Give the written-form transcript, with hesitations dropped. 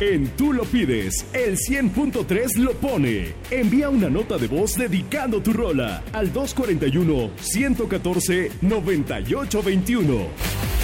En Tú lo pides, el 100.3 lo pone. Envía una nota de voz dedicando tu rola al 241-114-9821.